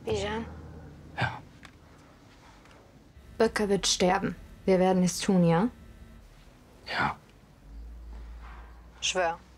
Bijan? Ja. Böcker wird sterben. Wir werden es tun, ja? Ja. Schwör.